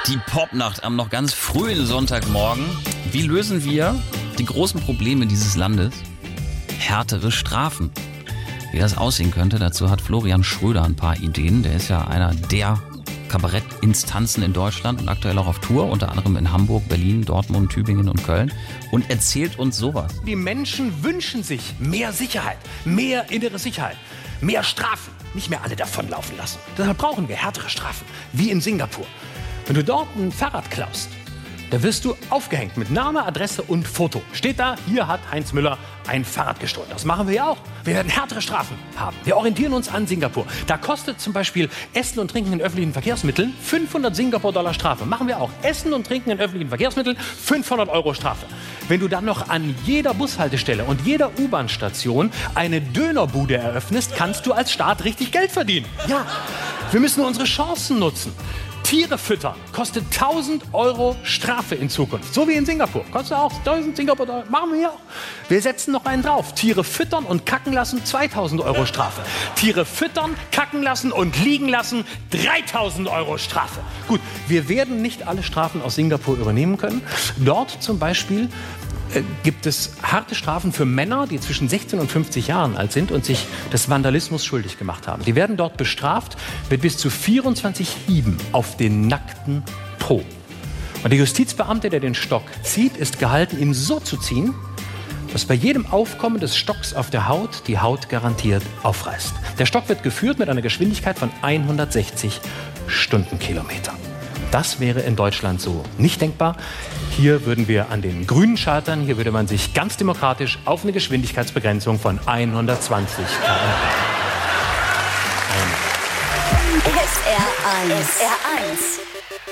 Die Popnacht am noch ganz frühen Sonntagmorgen. Wie lösen wir die großen Probleme dieses Landes? Härtere Strafen. Wie das aussehen könnte, dazu hat Florian Schröder ein paar Ideen. Der ist ja einer der Kabarettinstanzen in Deutschland und aktuell auch auf Tour, unter anderem in Hamburg, Berlin, Dortmund, Tübingen und Köln, und erzählt uns sowas. Die Menschen wünschen sich mehr Sicherheit, mehr innere Sicherheit, mehr Strafen. Nicht mehr alle davonlaufen lassen. Deshalb brauchen wir härtere Strafen, wie in Singapur. Wenn du dort ein Fahrrad klaust, da wirst du aufgehängt mit Name, Adresse und Foto. Steht da, hier hat Heinz Müller ein Fahrrad gestohlen. Das machen wir ja auch. Wir werden härtere Strafen haben. Wir orientieren uns an Singapur. Da kostet zum Beispiel Essen und Trinken in öffentlichen Verkehrsmitteln 500 Singapur-Dollar Strafe. Machen wir auch. Essen und Trinken in öffentlichen Verkehrsmitteln 500 Euro Strafe. Wenn du dann noch an jeder Bushaltestelle und jeder U-Bahn-Station eine Dönerbude eröffnest, kannst du als Staat richtig Geld verdienen. Ja, wir müssen unsere Chancen nutzen. Tiere füttern kostet 1000 Euro Strafe in Zukunft. So wie in Singapur. Kostet auch 1000 Singapur-Dollar. Machen wir auch. Wir setzen noch einen drauf. Tiere füttern und kacken lassen, 2000 Euro Strafe. Tiere füttern, kacken lassen und liegen lassen, 3000 Euro Strafe. Gut, wir werden nicht alle Strafen aus Singapur übernehmen können. Dort zum Beispiel gibt es harte Strafen für Männer, die zwischen 16 und 50 Jahren alt sind und sich des Vandalismus schuldig gemacht haben. Die werden dort bestraft mit bis zu 24 Hieben auf den nackten Po. Und der Justizbeamte, der den Stock zieht, ist gehalten, ihn so zu ziehen, dass bei jedem Aufkommen des Stocks auf der Haut die Haut garantiert aufreißt. Der Stock wird geführt mit einer Geschwindigkeit von 160 Stundenkilometer. Das wäre in Deutschland so nicht denkbar. Hier würden wir an den Grünen scheitern. Hier würde man sich ganz demokratisch auf eine Geschwindigkeitsbegrenzung von 120 km/h. SR1.